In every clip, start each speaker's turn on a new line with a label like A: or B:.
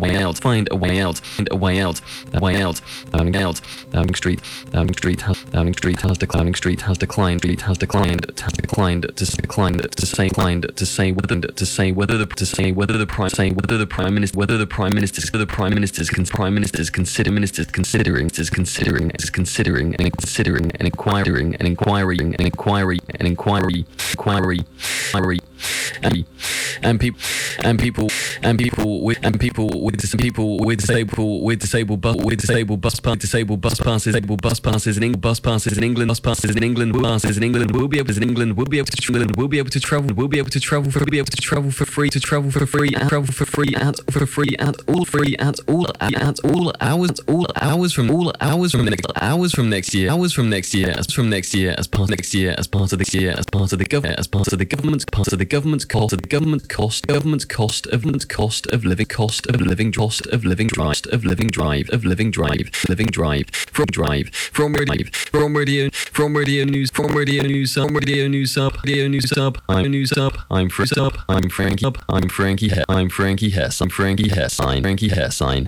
A: way out, find a way out, find a way out, a way out, Downing out, Downing Street has declined, Street has declined, Street has declined, to say whether the Prime Minister's considering an inquiry and people with disabled bus passes in England will be able to travel for free at all hours from next year as part of the government's cost of living I'm Frankie Hairsign.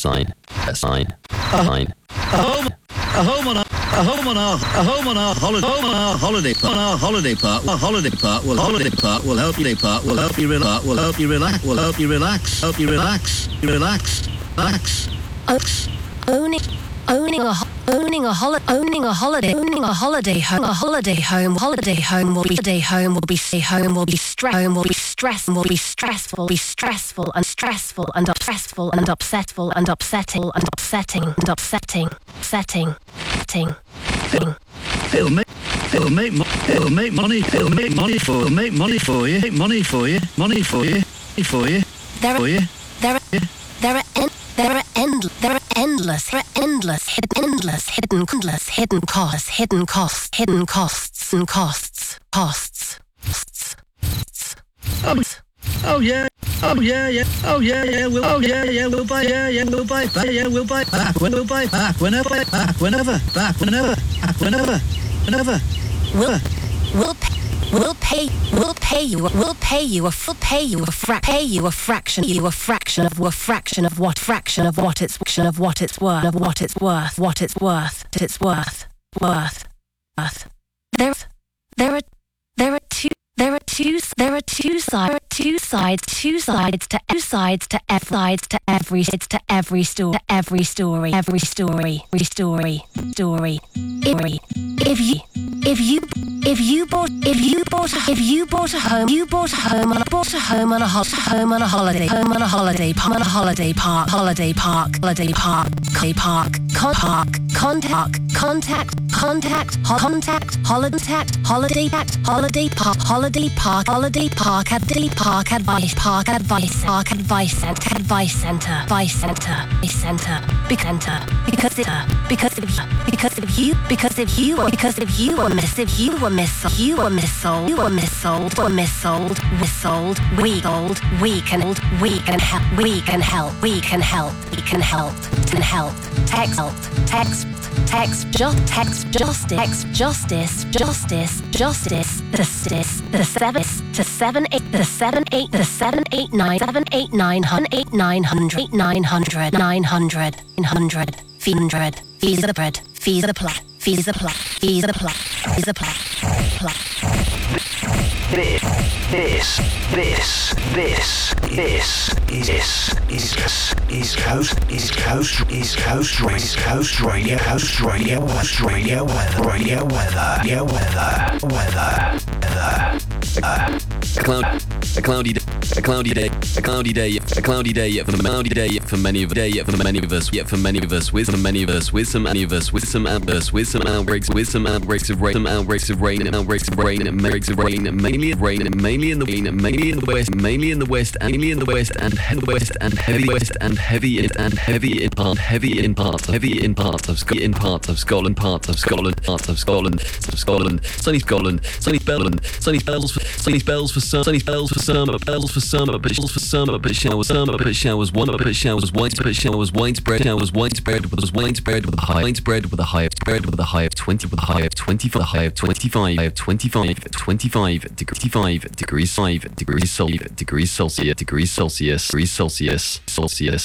B: A home on our holiday park will help you relax.
C: Owning a holiday home will be stressful and upsetting.
B: It'll make money for you.
C: There are endless hidden costs.
B: Oh yeah. We'll buy back whenever.
C: We'll pay you a fraction of what it's worth. There are two sides to every story. If you bought a home on a holiday park, advice center. Because if you were missold, we can help. Text justice the 78900 fees the plot.
D: Coast Radio weather. A cloudy day for many of us, with some outbreaks of rain, mainly in the west, and heavy in parts of Scotland, sunny spells for some, but showers widespread with a high of 25 degrees Celsius.